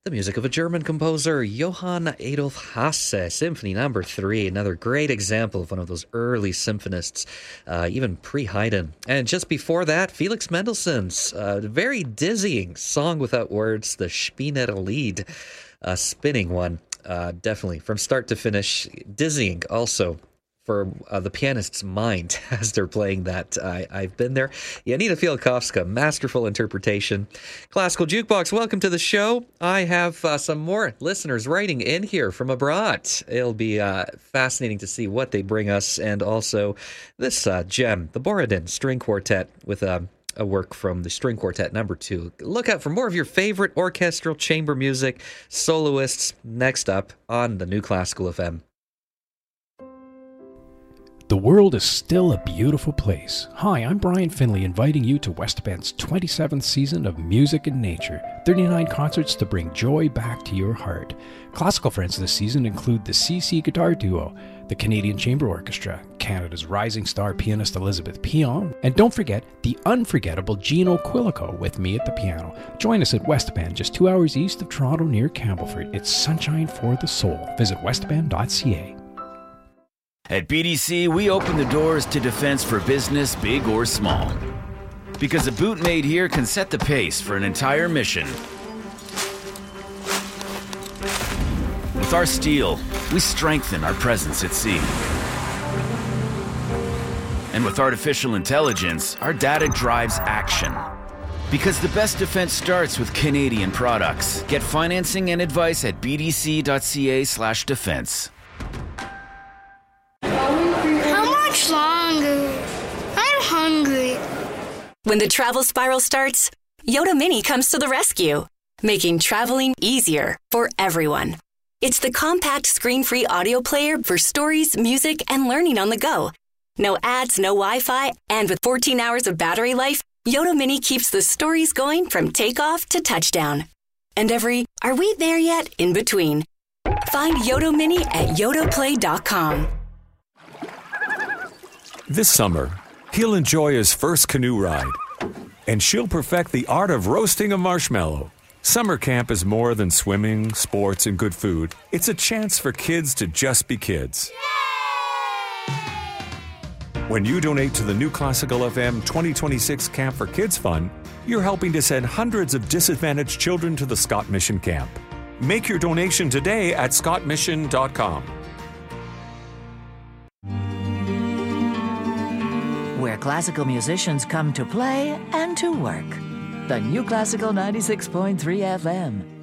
The music of a German composer, Johann Adolf Hasse, Symphony Number 3, another great example of one of those early symphonists, even pre-Haydn. And just before that, Felix Mendelssohn's very dizzying Song Without Words, the Spinner Lied, a spinning one, definitely, from start to finish, dizzying also. For the pianist's mind as they're playing that. I've been there. Janina Fialkowska, masterful interpretation. Classical Jukebox, welcome to the show. I have some more listeners writing in here from abroad. It'll be fascinating to see what they bring us, and also this gem, the Borodin String Quartet, with a work from the String Quartet number 2. Look out for more of your favorite orchestral chamber music soloists next up on the New Classical FM. The world is still a beautiful place. Hi, I'm Brian Finley, inviting you to West Bend's 27th season of Music and Nature. 39 concerts to bring joy back to your heart. Classical friends this season include the CC Guitar Duo, the Canadian Chamber Orchestra, Canada's rising star pianist Elizabeth Pion, and don't forget the unforgettable Gino Quilico with me at the piano. Join us at West Bend, just 2 hours east of Toronto near Campbellford. It's sunshine for the soul. Visit westbend.ca. At BDC, we open the doors to defense for business, big or small. Because a boot made here can set the pace for an entire mission. With our steel, we strengthen our presence at sea. And with artificial intelligence, our data drives action. Because the best defense starts with Canadian products. Get financing and advice at bdc.ca/defense. Longer. I'm hungry. When the travel spiral starts, Yoda Mini comes to the rescue, making traveling easier for everyone. It's the compact screen-free audio player for stories, music, and learning on the go. No ads, no Wi-Fi, and with 14 hours of battery life, Yoda Mini keeps the stories going from takeoff to touchdown. And every "are we there yet?" in between. Find Yoda Mini at yodaplay.com. This summer, he'll enjoy his first canoe ride, and she'll perfect the art of roasting a marshmallow. Summer camp is more than swimming, sports, and good food. It's a chance for kids to just be kids. When you donate to the New Classical FM 2026 Camp for Kids Fund, you're helping to send hundreds of disadvantaged children to the Scott Mission Camp. Make your donation today at scottmission.com. Where classical musicians come to play and to work. The New Classical 96.3 FM.